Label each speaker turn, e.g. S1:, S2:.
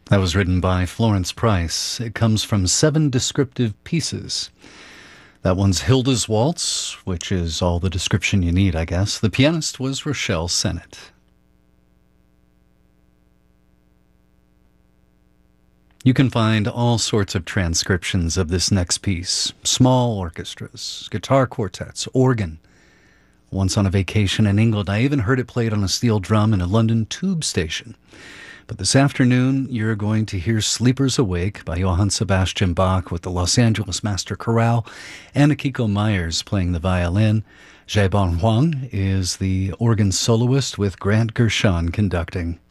S1: That was written by Florence Price. It comes from 7 descriptive pieces. That one's Hilda's Waltz, which is all the description you need, I guess. The pianist was Rochelle Sennett. You can find all sorts of transcriptions of this next piece. Small orchestras, guitar quartets, organ. Once on a vacation in England, I even heard it played on a steel drum in a London tube station. But this afternoon, you're going to hear Sleepers Awake by Johann Sebastian Bach with the Los Angeles Master Chorale and Akiko Myers playing the violin. Jaebon Huang is the organ soloist with Grant Gershon conducting.